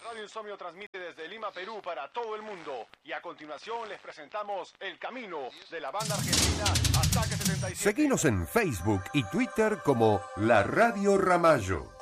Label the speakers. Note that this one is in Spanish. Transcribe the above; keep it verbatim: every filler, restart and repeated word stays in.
Speaker 1: Radio Insomnio transmite desde Lima, Perú, para todo el mundo. Y a continuación les presentamos El Camino de la banda argentina Ataque setenta y siete.
Speaker 2: Seguinos en Facebook y Twitter como La Radio Ramallo.